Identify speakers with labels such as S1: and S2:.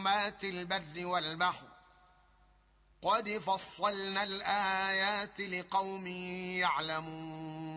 S1: ظلمات البر والبحر قد فصلنا الآيات لقوم يعلمون